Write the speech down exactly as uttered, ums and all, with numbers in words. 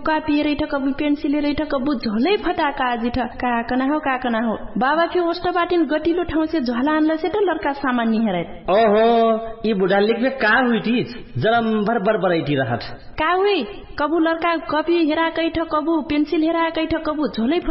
कापी रेठ कबु पेन्सिल रेठ कबु झोलै फटाका आजि ठ का कना हो का कना हो बाबा फि होस्ट बाटिन गटिलो ठाउँ से झोला आनला से त लड़का सामान नि हेरै ओहो ई बुढा लेखबे का हुइटी जलम भर भर बरैटी रहत का हुइ कबु लड़का कपी हेरा कैठ कबु पेन्सिल हेरा कैठ कबु झोलै